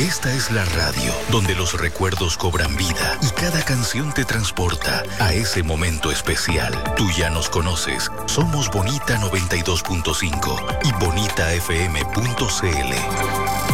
Esta es la radio donde los recuerdos cobran vida y cada canción te transporta a ese momento especial. Tú ya nos conoces. Somos Bonita 92.5 y bonitafm.cl.